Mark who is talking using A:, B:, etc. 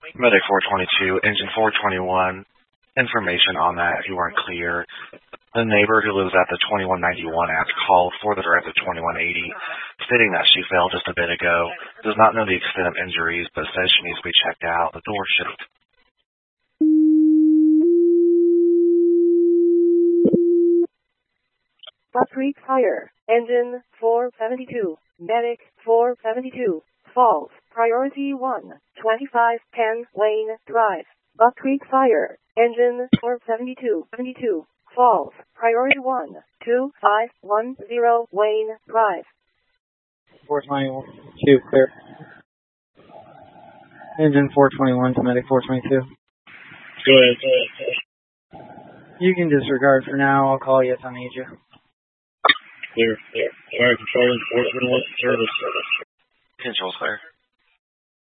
A: Medic 422, engine 421. Information on that, if you weren't clear. The neighbor who lives at the 2191 asked called for the driver at the 2180, stating that she fell just a bit ago. Does not know the extent of injuries, but says she needs to be checked out. The door shift.
B: Buck Creek Fire, engine 472, medic 472, falls, priority 1, 2510 Wayne Drive. Buck Creek Fire, engine 472, falls, priority 1, 2510 Wayne Drive.
C: 422, clear. Engine 421 to medic 422.
D: Go ahead.
C: You can disregard for now. I'll call you if I need you.
D: Clear. Fire control, 421, service.
A: Control clear.